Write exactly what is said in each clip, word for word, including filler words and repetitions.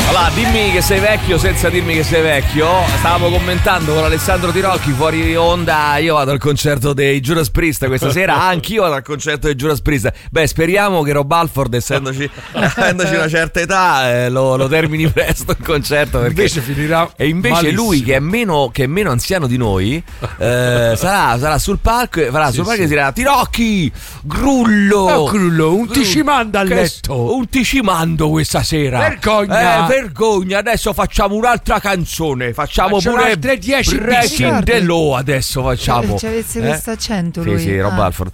Allora, dimmi che sei vecchio senza dirmi che sei vecchio. Stavamo commentando con Alessandro Tirocchi fuori onda. Io vado al concerto dei Judas Priest questa sera. Anch'io vado al concerto dei Judas Priest. Beh, speriamo che Rob Halford, essendoci, essendoci una certa età, eh, lo, lo termini presto il concerto, perché invece finirà. E invece malissimo. Lui che è meno, che è meno anziano di noi, eh, sarà, sarà sul palco, farà sì, sul palco sì. E dirà: Tirocchi, Grullo, oh, Grullo, un ti ci manda a letto. Un ti ci mando questa sera. Vergogna. Eh, vergogna, adesso facciamo un'altra canzone, facciamo Faccio pure altre dieci Breaking the Law, adesso facciamo. Se avesse eh? questo accento lui. Sì, sì, Rob ah. Halford.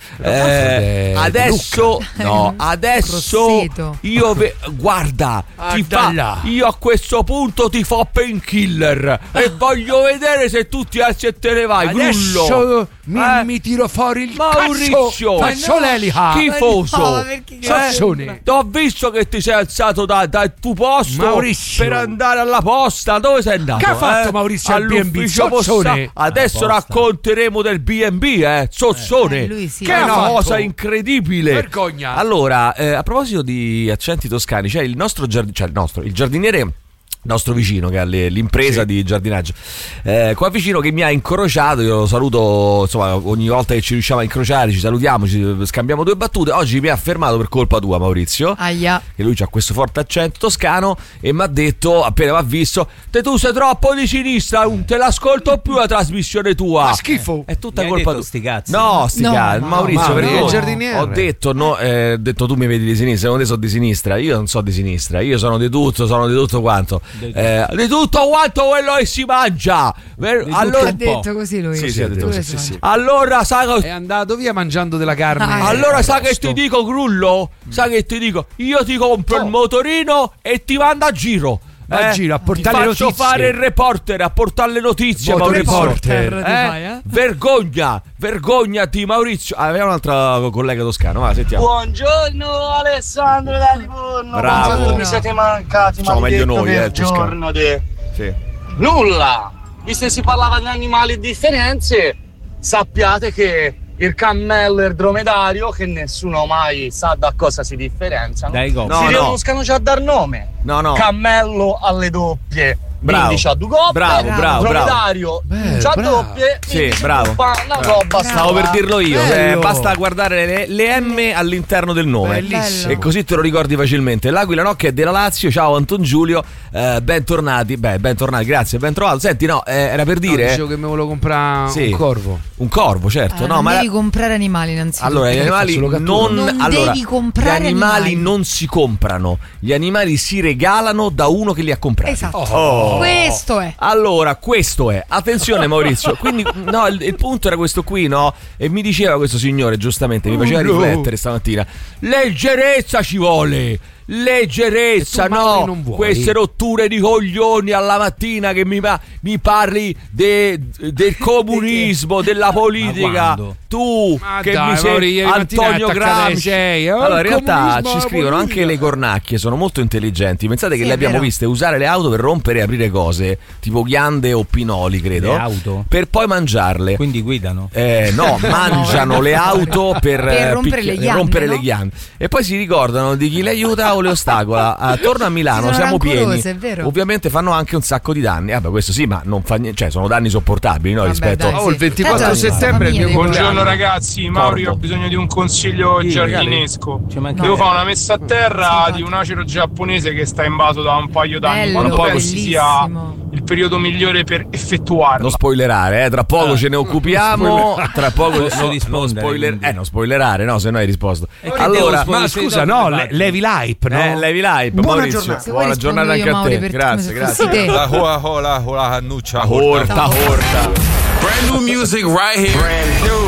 Eh, adesso no, adesso Rosseto. io ve, guarda, ah, ti fa, io a questo punto ti fa Painkiller e voglio vedere se tu ti alzi e te ne vai. Adesso Grullo. mi, eh? mi tiro fuori il Maurizio, faccio l'elica. Schifoso. No, Sassone, ti ho visto che ti sei alzato da, dal tuo posto, Maurizio, per andare alla posta. Dove sei andato? Che ha fatto eh? Maurizio al B and B? Sozzone. Adesso racconteremo del B and B, eh Sozzone, eh, lui sì. che è una fatto? cosa incredibile. Vergogna. Allora, eh, a proposito di accenti toscani, c'è il nostro giard- cioè il nostro il giardiniere nostro vicino che ha le, l'impresa sì. di giardinaggio eh, qua vicino, che mi ha incrociato. Io lo saluto, insomma, ogni volta che ci riusciamo a incrociare ci salutiamo, ci scambiamo due battute. Oggi mi ha fermato per colpa tua, Maurizio. Aia. Che lui ha questo forte accento toscano e mi ha detto, appena mi ha visto: te tu sei troppo di sinistra, non te l'ascolto più la trasmissione tua. Ma schifo. È tutta mi colpa tua. Sti cazzi. No, sti no, cazzi. no, Maurizio, no, perché no. io Il giardiniere. ho detto, no, eh, detto tu mi vedi di sinistra, secondo te sono di sinistra. Io non so di sinistra, io sono di tutto, sono di tutto quanto. Eh, di tutto quanto quello che si mangia. Ver- allora ha detto così lui. Sì, sì, ha detto così. sì, sì. Allora sa che è andato via mangiando della carne. Ah, allora eh, sa che posto. ti dico, Grullo? Sa che ti dico? Io ti compro oh. il motorino e ti mando a giro. Va a giro a portare ti le faccio notizie. fare il reporter, a portare le notizie, Motor Maurizio. reporter. Eh? Eh? Eh? Vergogna, vergognati, Maurizio. Ah, abbiamo un'altra collega toscana, va, sentiamo. Buongiorno Alessandro da Livorno. Bravo. Buongiorno, mi siete mancati. Siamo meglio noi, eh, giorno de... Sì. Nulla. Visto che si parlava di animali e differenze, sappiate che il cammello e il dromedario, che nessuno mai sa da cosa si differenziano, Dai, go. No, si no. riconoscano già dal nome. No, no. Cammello alle doppie, Bravo. indice a due coppe. Bravo, bravo, dromedario, bravo. indice a Bravo. doppie. Sì, indice bravo. a una roba Stavo per dirlo io, eh, Bello. basta guardare le, le M all'interno del nome. Bellissimo. E così te lo ricordi facilmente. L'Aquila Nocca è della Lazio. Ciao Anton Giulio, eh, bentornati. Beh, bentornati, grazie, ben trovato. Senti, no, eh, era per dire No, dicevo che mi volevo comprare Sì. un corvo. un corvo, certo. Ah, no, non ma devi comprare animali innanzitutto. allora gli animali Solo cattura. non, Non allora, devi comprare gli animali, animali. non si comprano, gli animali si regalano da uno che li ha comprati. Esatto. Oh. Questo è. Allora, questo è. Attenzione Maurizio, quindi no, il, il punto era questo qui, no? E mi diceva questo signore, giustamente, mi faceva Oh, no. riflettere stamattina. Leggerezza ci vuole. Leggerezza, E tu magari no? non vuoi. Queste rotture di coglioni alla mattina che mi, pa- mi parli de- del comunismo, della politica. quando? Tu Ma che dai, mi sei Mauri, ieri mattina Antonio attaccate alle Gramsci. sei, oh, Allora, in il realtà comunismo, ci la scrivono anche politica. le cornacchie, sono molto intelligenti. Pensate che Sì, le è abbiamo vero. viste usare le auto per rompere e aprire cose, tipo ghiande o pinoli, credo. Le auto? Per poi mangiarle. Quindi guidano. Eh, no, mangiano le auto per, Per eh, rompere le per ghiande, rompere no? le ghiande. E poi si ricordano di chi le aiuta o le ostacola. Attorno a Milano Sono siamo rancorose, pieni. è vero. Ovviamente fanno anche un sacco di danni. Vabbè, questo sì, ma non fa niente, cioè sono danni sopportabili, no? Vabbè, rispetto dai, Oh, il ventiquattro Tanto settembre è il mio famiglia dei compleanno. Buongiorno ragazzi, Mauri, Corvo. ho bisogno di un consiglio Sì, giardinesco. Ci manca- Devo No. fare una messa a terra Sì, di infatti. un acero giapponese che sta in vaso da un paio d'anni. Bello, Quando poco pensi sia bellissimo. il periodo migliore per effettuarlo? Non spoilerare, eh, tra poco Ah. ce ne occupiamo. Tra poco Posso no, rispondere, non spoiler- quindi? eh, non spoilerare, no, se no hai risposto. che devo Allora, spoilerare? Ma scusa, no, le- levi l'hype, no? eh, levi l'hype, Buona Maurizio. giornata. Se vuoi Buona giornata anche rispondo a io, te. Mauri, per- Grazie, come grazie. se fossi te. La hua hola hola hannuccia. Horta, horta. Brand new music right here. Brand new.